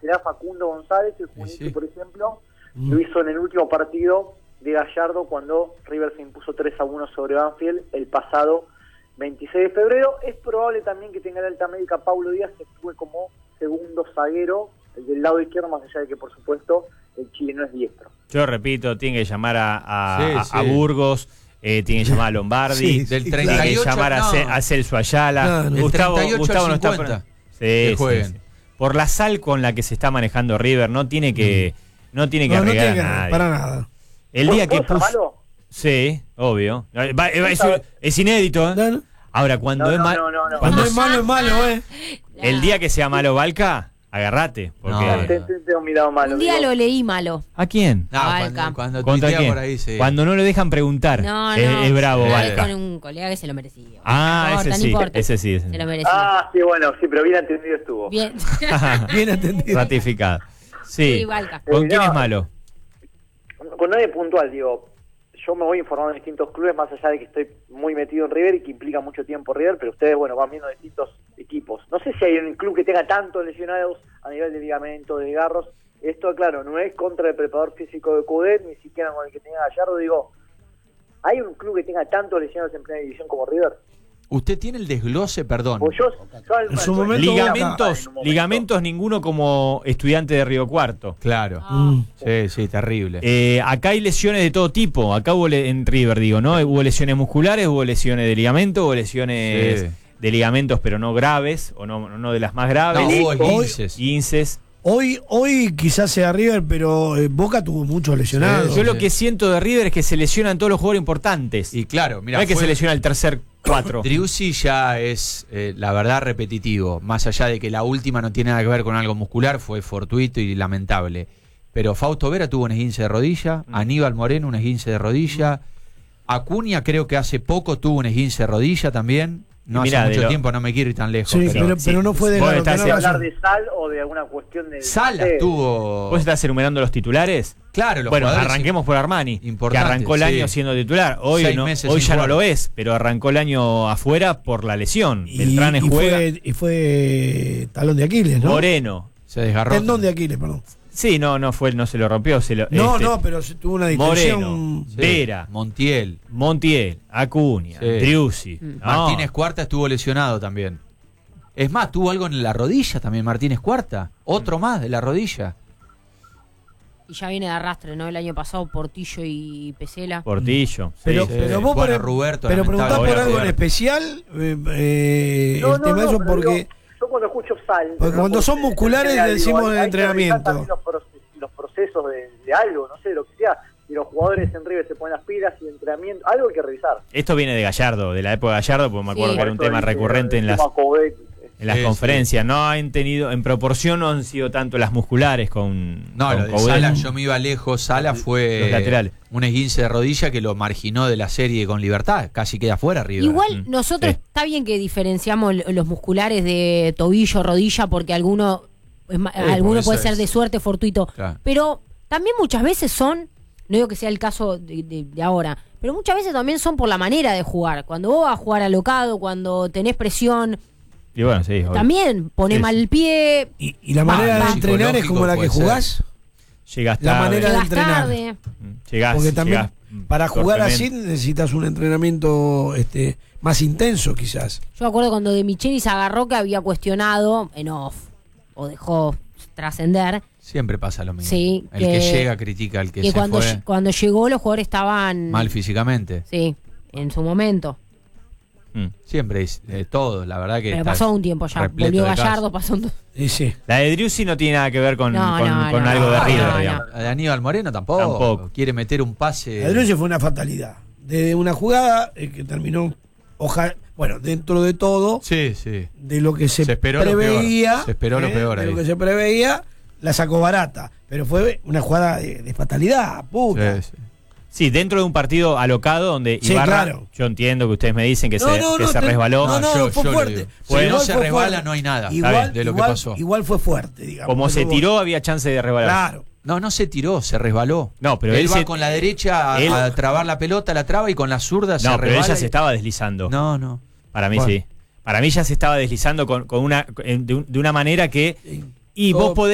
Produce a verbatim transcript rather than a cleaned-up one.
será Facundo González, el juvenil, sí. por ejemplo, Mm. lo hizo en el último partido de Gallardo cuando River se impuso tres a uno sobre Banfield el pasado veintiséis de febrero. Es probable también que tenga la alta médica Paulo Díaz, que estuve como segundo zaguero, el del lado izquierdo, más allá de que, por supuesto, el chileno es diestro. Yo repito, tiene que llamar a, a, Sí, a, sí. a Burgos, eh, tiene que llamar a Lombardi, Sí, Del sí, treinta y tiene ocho, que llamar a, no. Ce- a Celso Ayala. No, no. Del Gustavo, treinta y ocho Gustavo al no está cincuenta. por- Sí, Que sí, jueguen. sí. Por la sal con la que se está manejando River, no tiene que, no tiene que No, no arreglar tiene a que nadie. para nada. El día que ¿Puedo puso... llamarlo? Sí, obvio. Va- va- es, es inédito, ¿eh? No, no. Ahora, cuando No, es no, mal... no, no, no. Cuando es malo, es malo, ¿eh? El día que sea malo Valca, agarrate. Porque... No, Te- te- Tengo mirado malo. Un día digo. lo leí malo. ¿A quién? No, Valca. cuando, cuando ¿Contra tuitea quién? por ahí, sí. Cuando no le dejan preguntar. No, es, no. es bravo, Una vez Valca. con un colega que se lo merecía. Ah, No ese importa, sí, no importa. ese sí, ese Se sí. lo merecía. Ah, sí, bueno, sí, pero bien entendido estuvo. Bien. Bien entendido. Ratificado. Sí. Sí, Valca. ¿Con Eh, quién no, es malo? Con nadie puntual, digo, yo me voy informando en distintos clubes, más allá de que estoy muy metido en River y que implica mucho tiempo River, pero ustedes, bueno, van viendo distintos equipos. No sé si hay un club que tenga tantos lesionados a nivel de ligamento, de desgarros. Esto, claro, no es contra el preparador físico de Coudet, ni siquiera con el que tenga Gallardo. Digo, ¿hay un club que tenga tantos lesionados en primera división como River? Usted tiene el desglose, perdón. Pues yo, yo- En su yo- momento, Ligamentos, en un momento. ligamentos ninguno como estudiante de Río Cuarto. Claro. Mm. Sí, sí, terrible. Eh, acá hay lesiones de todo tipo. Acá hubo le- en River, digo, ¿no? Hubo lesiones musculares, hubo lesiones de ligamento, hubo lesiones Sí. de ligamentos, pero no graves, o no, no de las más graves. No, hubo Hoy- esguinces. Guinces. Hoy, hoy quizás sea River, pero eh, Boca tuvo muchos lesionados. Sí, Yo sí. lo que siento de River es que se lesionan todos los jugadores importantes. Y claro, mira, no es que fue- se lesiona el tercer cuatro. Driussi ya es, eh, la verdad, repetitivo. Más allá de que la última no tiene nada que ver con algo muscular, fue fortuito y lamentable. Pero Fausto Vera tuvo un esguince de rodilla, Mm. Aníbal Moreno un esguince de rodilla, Acuña creo que hace poco tuvo un esguince de rodilla también. No Y mirá, hace de mucho lo- tiempo, no me quiero ir tan lejos. Sí, pero pero, pero no fue de Vos la estás- tenés ¿De razón. hablar de Sal o de alguna cuestión de... Salas de- tuvo... ¿Vos estás enumerando los titulares? Claro, los Bueno, jugadores arranquemos por Armani, que importantes, arrancó el sí. año siendo titular. Hoy, Seis no, meses hoy sin ya jugar. no lo es, pero arrancó el año afuera por la lesión. Y, Beltrán y juega. fue, y fue talón de Aquiles, ¿no? Moreno. Se desgarró. Tendón de Aquiles, perdón. Sí, no, no fue, no se lo rompió. Se lo, No, este, no, pero se tuvo una distensión. Moreno. Sí. Vera. Montiel. Montiel, Acuña, Sí. Driussi. Mm. No. Martínez Cuarta estuvo lesionado también. Es más, tuvo algo en la rodilla también Martínez Cuarta. Otro más de la rodilla. Y ya viene de arrastre, ¿no? El año pasado, Portillo y Pesela. Portillo. sí. Pero, Sí. pero vos Bueno, por, Roberto, pero preguntás por lamentable. algo en Roberto. especial, eh, eh, No, el no, tema de no, eso pero porque... digo, yo cuando escucho Sal... Porque no, cuando son musculares digo, decimos hay- de hay que entrenamiento. revisar también Los, proces- los procesos de, de algo, no sé, lo que sea. Y los jugadores en River se ponen las pilas y entrenamiento, algo hay que revisar. Esto viene de Gallardo, de la época de Gallardo, porque me acuerdo Sí. que era un tema Por eso dice, recurrente en el las, tema Coudet, en las Sí, conferencias. No han tenido, en proporción no han sido tanto las musculares con, No, con lo de Coudet. Sala, yo me iba lejos. Sala fue Los laterales. un esguince de rodilla que lo marginó de la serie con Libertad. Casi queda fuera River. Igual Mm, nosotros sí. está bien que diferenciamos l- los musculares de tobillo, rodilla, porque alguno, es ma- Sí, alguno por puede eso ser es. de suerte fortuito. Claro. Pero también muchas veces son, no digo que sea el caso de, de- de ahora, pero muchas veces también son por la manera de jugar. Cuando vos vas a jugar alocado, cuando tenés presión, Y bueno, sí, obvio. también ponés Sí, mal sí. el pie, Y, y la Va, manera va. de entrenar es como la que Psicológico puede jugás. Llegás La tarde. manera de llegás entrenar. tarde. Llegás, Porque también llegás, mm, para jugar así torpemente. necesitas un entrenamiento este más intenso quizás. Yo me acuerdo cuando De Michelis agarró que había cuestionado en off, o dejó trascender, Siempre pasa lo mismo. Sí, el que- que, llega critica al que, que se cuando, fue lle- cuando llegó los jugadores estaban mal físicamente. sí, en su momento. Mm. Siempre es eh, todo, la verdad que Pero está pasó un tiempo ya. repleto Volvió de Gallardo, casos. pasó un... Y sí. La de Driussi no tiene nada que ver con, No, con, no, con no, algo de no, River, no, digamos. no. De Aníbal Moreno tampoco. Tampoco. Quiere meter un pase. Adrián fue una fatalidad. De una jugada eh, que terminó, ojalá, bueno, dentro de todo, Sí, sí. de lo que se, Se esperó lo preveía, peor. Se esperó lo eh, peor de ahí. lo que se preveía, la sacó barata. Pero fue una jugada de, de fatalidad, puta. Sí, sí. Sí, dentro de un partido alocado donde Sí, Ibarra, claro. yo entiendo que ustedes me dicen que No, se, no, que no, se te- resbaló. no, no, yo- fue yo le fuerte. digo. Sí, Si igual no se fue resbala, fuerte. no hay nada Igual, de lo que igual- pasó. Igual fue fuerte, digamos. Como se Tuvo- tiró, había chance de resbalar. Claro. No, no se tiró, se resbaló. No, pero él, él va se- con la derecha a, él- a trabar la pelota, la traba y con la zurda se No, pero resbala. ella se y- estaba deslizando. No, no. Para mí Bueno. sí. Para mí ya se estaba deslizando con, con una, en- de, un- de una manera que... Sí. Y vos Todo- podés